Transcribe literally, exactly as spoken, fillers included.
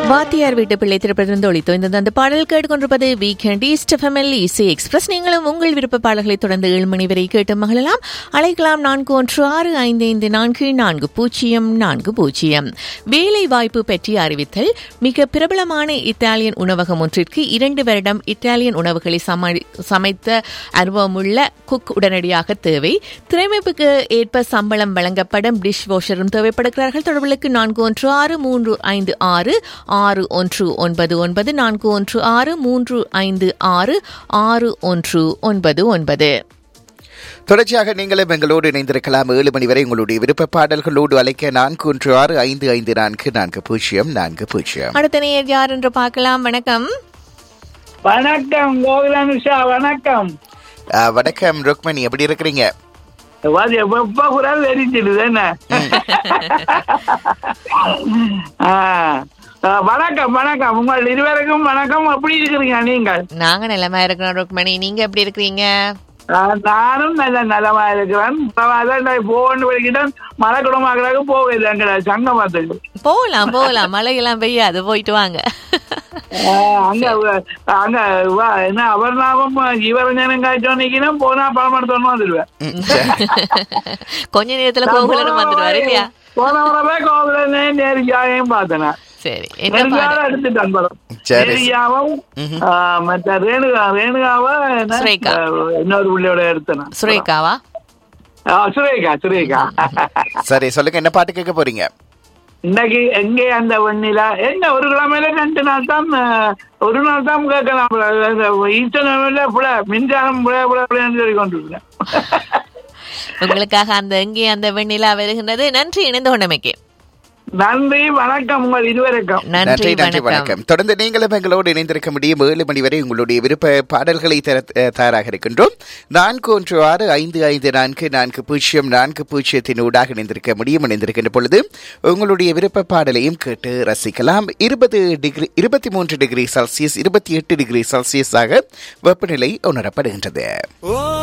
வாத்தியார் வீட்டு பிள்ளை திரைப்படத்திலிருந்து ஒளித்தோ இந்த அந்த பாடல் கேட்டுக்கொண்டிருப்பது வீக்கெண்ட் ஈஸ்ட் எஃப்எம்எல் இசை எக்ஸ்பிரஸ். நீங்களும் உங்கள் விருப்ப பாடல்களை தொடர்ந்து ஏழு மணி வரை கேட்டு மகிழலாம். அழைக்கலாம் நான்கு ஒன்று ஆறு ஐந்து ஐந்து நான்கு நான்கு பூஜ்ஜியம் நான்கு பூஜ்ஜியம். வேலை வாய்ப்பு பற்றிய அறிவித்தல். மிக பிரபலமான இத்தாலியன் உணவகம் ஒன்றிற்கு இரண்டு வருடம் இத்தாலியன் உணவுகளை சமைத்த அனுபவமுள்ள குக் உடனடியாக தேவை. திறமைப்புக்கு ஏற்ப சம்பளம் வழங்கப்படும் டிஷ் வாஷரும் தேவைப்படுகிறார்கள். தொடர்புகளுக்கு நான்கு ஒன்று ஆறு மூன்று ஐந்து ஆறு ஆறு ஒன்று ஒன்பது ஒன்பது நான்கு ஒன்று ஆறு மூன்று ஐந்து ஆறு ஆறு ஒன்று ஒன்பது ஒன்பது. தொடர்ச்சியாக நீங்களும் எங்களோடு இணைந்திருக்கலாம். ஏழு மணி வரை உங்களுடைய விருப்ப பாடல்களோடு அழைக்க நான்கு ஒன்று ஆறு ஐந்து ஐந்து நான்கு நான்கு பூஜ்ஜியம் நான்கு பூஜ்ஜியம். அடுத்த நேயர் யார் என்று பார்க்கலாம். வணக்கம். வணக்கம் கோகுலனுஷா. வணக்கம். வணக்கம் ருக்மணி, எப்படி இருக்கிறீங்க? வணக்கம் வணக்கம் உங்கள் இருவருக்கும் வணக்கம். எப்படி இருக்கிறீங்க நீங்கள்? நாங்க நலமா இருக்கிறோம் ருக்மணி, நீங்க எப்படி இருக்கிறீங்க? நானும் நல்ல நலமா இருக்கிறேன். போன்னு படிக்கிட்டேன் மழை குடமாக்குறாங்க போகுது எங்க சங்கமத்துக்கு. போகலாம் போகலாம், மழையெல்லாம் பெய்யாது, போயிட்டு வாங்க. அங்க அங்க என்ன அபர்ணாவும் ஜீவரஞ்சனும் காய்ச்சோம் போனா பழமடுத்தோன்னு வந்துடுவேன். கொஞ்ச நேரத்துல கோகுலனும் வந்துடுவாரு இல்லையா? போன வரவே கோகுலனே நேரியாவையும் பார்த்தேன். சரி, எடுத்துட்டான் படம். நேரியாவும் மற்ற ரேணுகா ரேணுகாவா இன்னொரு பிள்ளையோட எடுத்தேன். சுரேகாவா? சுரேகா சுரேகா. சரி, சொல்லுங்க, என்ன பாட்டு கேட்க போறீங்க இன்னைக்கு? எங்கே அந்த வெண்ணிலா என்ன ஒரு கிழமையில ரெண்டு நாள் தான், ஒரு நாள் தான் கேட்கலாம். ஈஸ்டர் மின்சாரம் சொல்லி கொண்டிருக்கேன். உங்களுக்காக அந்த எங்கே அந்த வெண்ணிலா வருகின்றது. நன்றி இணைந்த கொண்டமைக்கு. நன்றி, வணக்கம் உங்கள் இருவருக்கும். நன்றி நன்றி வணக்கம். தொடர்ந்து நீங்களும் எங்களோடு இணைந்திருக்க முடியும். ஏழு மணி வரை உங்களுடைய விருப்ப பாடல்களை தயாராக இருக்கின்றோம். நான்கு ஒன்று ஆறு ஐந்து ஐந்து நான்கு நான்கு பூஜ்ஜியம் நான்கு பூஜ்ஜியத்தின் ஊடாக இணைந்திருக்க முடியும். இணைந்திருக்கின்ற பொழுது உங்களுடைய விருப்ப பாடலையும் கேட்டு ரசிக்கலாம். இருபது டிகிரி இருபத்தி மூன்று டிகிரி செல்சியஸ் இருபத்தி எட்டு டிகிரி செல்சியஸாக வெப்பநிலை உணரப்படுகின்றது.